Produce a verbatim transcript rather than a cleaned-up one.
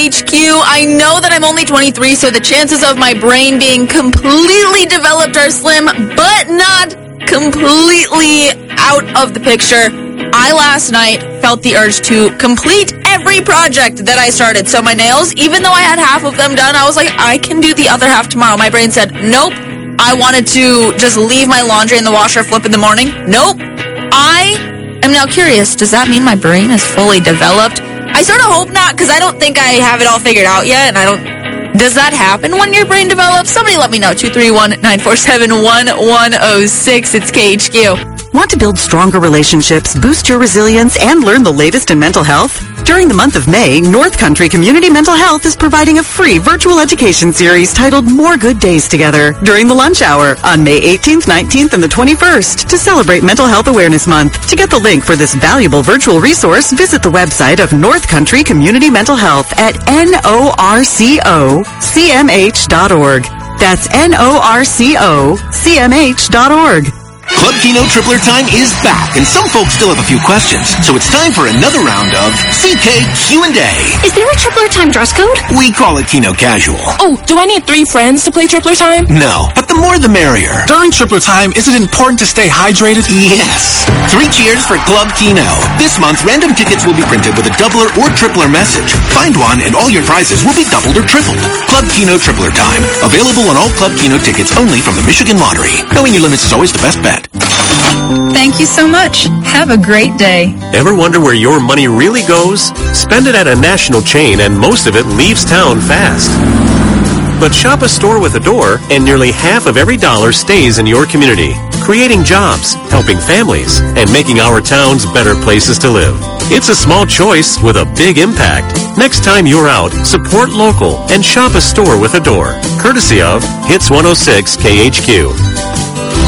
H Q. I know that I'm only twenty-three, so the chances of my brain being completely developed are slim, but not completely out of the picture. I last night felt the urge to complete every project that I started. So my nails, even though I had half of them done, I was like, I can do the other half tomorrow. My brain said, nope. I wanted to just leave my laundry in the washer, flip in the morning. Nope. I am now curious. Does that mean my brain is fully developed? I sort of hope not, because I don't think I have it all figured out yet, and I don't... Does that happen when your brain develops? Somebody let me know. two three one, nine four seven, one one zero six. It's K H Q. Want to build stronger relationships, boost your resilience, and learn the latest in mental health? During the month of May, North Country Community Mental Health is providing a free virtual education series titled More Good Days Together during the lunch hour on May eighteenth, nineteenth, and the twenty-first to celebrate Mental Health Awareness Month. To get the link for this valuable virtual resource, visit the website of North Country Community Mental Health at N O R C O C M H dot org. That's N O R C O C M H dot org. Club Keno Tripler Time is back, and some folks still have a few questions. So it's time for another round of C K Q and A. Is there a Tripler Time dress code? We call it Keno Casual. Oh, do I need three friends to play Tripler Time? No, but the more the merrier. During Tripler Time, is it important to stay hydrated? Yes. Three cheers for Club Keno. This month, random tickets will be printed with a doubler or tripler message. Find one, and all your prizes will be doubled or tripled. Club Keno Tripler Time. Available on all Club Keno tickets only from the Michigan Lottery. Knowing your limits is always the best bet. Thank you so much. Have a great day. Ever wonder where your money really goes? Spend it at a national chain and most of it leaves town fast. But shop a store with a door and nearly half of every dollar stays in your community, creating jobs, helping families, and making our towns better places to live. It's a small choice with a big impact. Next time you're out, support local and shop a store with a door. Courtesy of Hits one oh six K H Q.